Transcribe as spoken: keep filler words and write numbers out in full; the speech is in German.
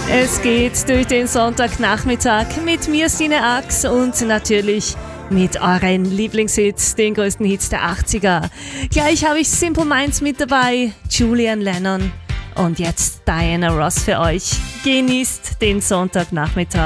Es geht durch den Sonntagnachmittag mit mir, Stine Ax, und natürlich mit euren Lieblingshits, den größten Hits der achtziger. Gleich habe ich Simple Minds mit dabei, Julian Lennon und jetzt Diana Ross für euch. Genießt den Sonntagnachmittag.